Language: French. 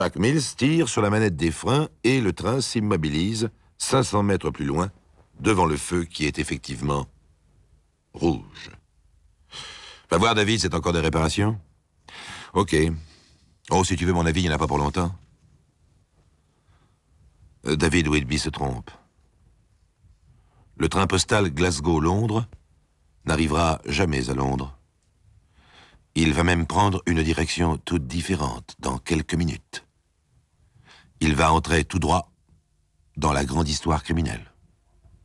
Mac Mills tire sur la manette des freins et le train s'immobilise 500 mètres plus loin, devant le feu qui est effectivement rouge. Va voir, David, c'est encore des réparations? Ok. Oh, si tu veux mon avis, il n'y en a pas pour longtemps. David Whitby se trompe. Le train postal Glasgow-Londres n'arrivera jamais à Londres. Il va même prendre une direction toute différente dans quelques minutes. Il va entrer tout droit dans la grande histoire criminelle.